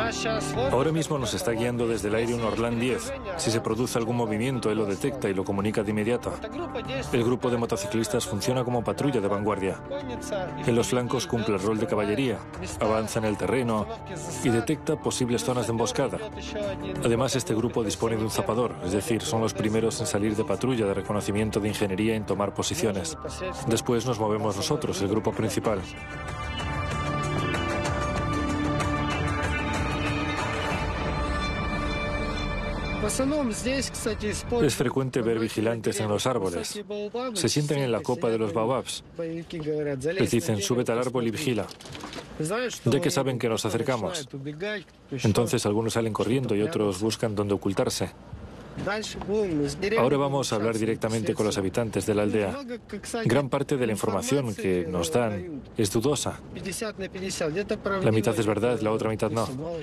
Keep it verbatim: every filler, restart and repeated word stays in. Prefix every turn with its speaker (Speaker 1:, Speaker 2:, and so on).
Speaker 1: Ahora mismo nos está guiando desde el aire un Orlan diez. Si se produce algún movimiento, él lo detecta y lo comunica de inmediato. El grupo de motociclistas funciona como patrulla de vanguardia. En los flancos cumple el rol de caballería, avanza en el terreno y detecta posibles zonas de emboscada. Además, este grupo dispone de un zapador, es decir, son los primeros en salir de patrulla de reconocimiento de ingeniería y en tomar posiciones. Después nos movemos nosotros, el grupo principal. Es frecuente ver vigilantes en los árboles. Se sientan en la copa de los baobabs. Les dicen, súbete al árbol y vigila. Ya que saben que nos acercamos. Entonces algunos salen corriendo y otros buscan dónde ocultarse. Ahora vamos a hablar directamente con los habitantes de la aldea. Gran parte de la información que nos dan es dudosa. La mitad es verdad, la otra mitad no.